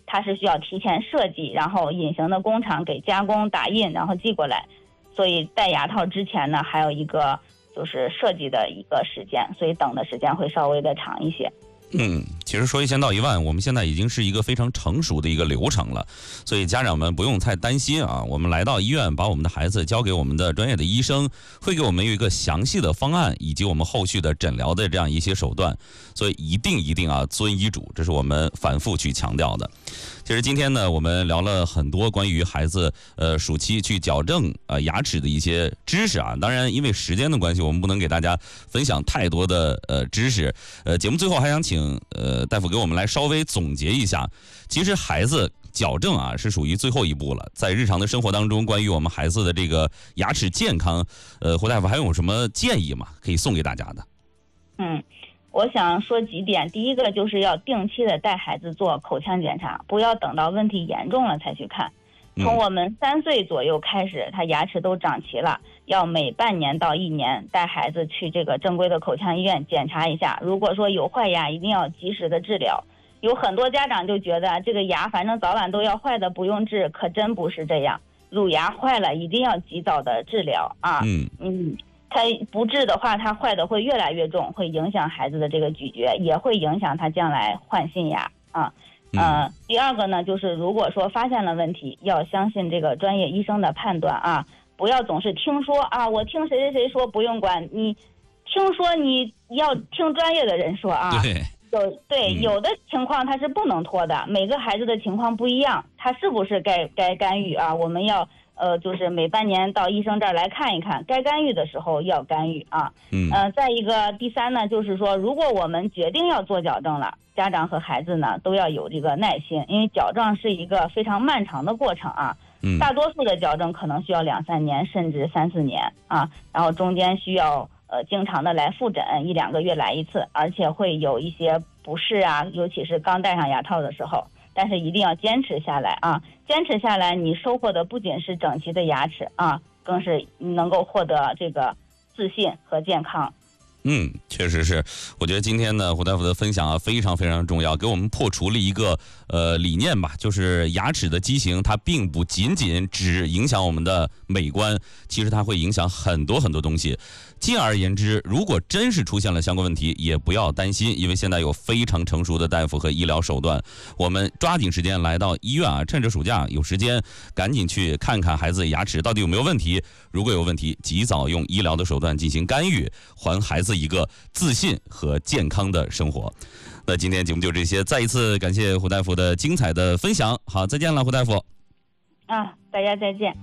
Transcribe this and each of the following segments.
它是需要提前设计，然后隐形的工厂给加工打印，然后寄过来。所以戴牙套之前呢，还有一个就是设计的一个时间，所以等的时间会稍微的长一些。 其实说1000到1万，我们现在已经是一个非常成熟的一个流程了，所以家长们不用太担心啊。我们来到医院，把我们的孩子交给我们的专业的医生，会给我们有一个详细的方案，以及我们后续的诊疗的这样一些手段。所以一定啊遵医嘱，这是我们反复去强调的。其实今天呢，我们聊了很多关于孩子暑期去矫正牙齿的一些知识啊。当然，因为时间的关系，我们不能给大家分享太多的知识。节目最后还想请大夫给我们来稍微总结一下。其实孩子矫正啊是属于最后一步了，在日常的生活当中，关于我们孩子的这个牙齿健康，胡大夫还有什么建议吗？可以送给大家的？ 我想说几点。第一个就是要定期的带孩子做口腔检查，不要等到问题严重了才去看。从我们3岁左右开始，他牙齿都长齐了，要每半年到1年带孩子去这个正规的口腔医院检查一下。如果说有坏牙，一定要及时的治疗。有很多家长就觉得这个牙反正早晚都要坏的，不用治，可真不是这样。乳牙坏了，一定要及早的治疗啊。它不治的话，它坏的会越来越重，会影响孩子的这个咀嚼，也会影响他将来换新牙啊。第二个呢，就是如果说发现了问题，要相信这个专业医生的判断啊，不要总是听说啊，我听谁谁谁说不用管，你听说你要听专业的人说啊。有的情况它是不能拖的，每个孩子的情况不一样，他是不是该干预啊？我们要就是每半年到医生这儿来看一看，该干预的时候要干预啊。再一个第三呢，就是说如果我们决定要做矫正了，家长和孩子呢都要有这个耐心，因为矫正是一个非常漫长的过程啊。大多数的矫正可能需要2-3年甚至3-4年啊，然后中间需要经常的来复诊，1-2个月来一次，而且会有一些不适啊，尤其是刚戴上牙套的时候，但是一定要坚持下来啊！坚持下来，你收获的不仅是整齐的牙齿啊，更是能够获得这个自信和健康。 确实是。我觉得今天呢，胡大夫的分享啊非常非常重要，给我们破除了一个理念吧，就是牙齿的畸形它并不仅仅只影响我们的美观，其实它会影响很多很多东西。进而言之，如果真是出现了相关问题，也不要担心，因为现在有非常成熟的大夫和医疗手段。我们抓紧时间来到医院啊，趁着暑假有时间，赶紧去看看孩子牙齿到底有没有问题。如果有问题，及早用医疗的手段进行干预，还孩子一个自信和健康的生活。那今天节目就这些，再一次感谢胡大夫的精彩的分享。好，再见了，胡大夫。 大家再见。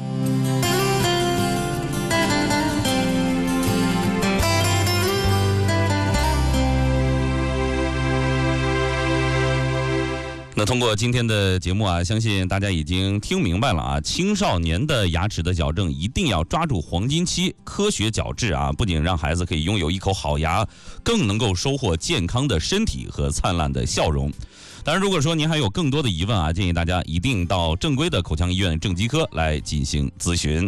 那通过今天的节目啊，相信大家已经听明白了啊，青少年的牙齿的矫正一定要抓住黄金期，科学矫治啊，不仅让孩子可以拥有一口好牙，更能够收获健康的身体和灿烂的笑容。当然，如果说您还有更多的疑问啊，建议大家一定到正规的口腔医院正畸科来进行咨询。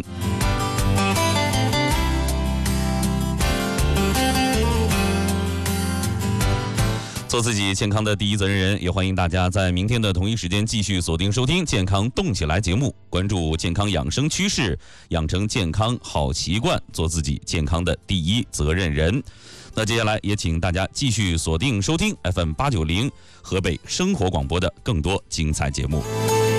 做自己健康的第一责任人，也欢迎大家在明天的同一时间继续锁定收听《健康动起来》节目，关注健康养生趋势，养成健康好习惯，做自己健康的第一责任人。那接下来也请大家继续锁定收听 FM890 河北生活广播的更多精彩节目。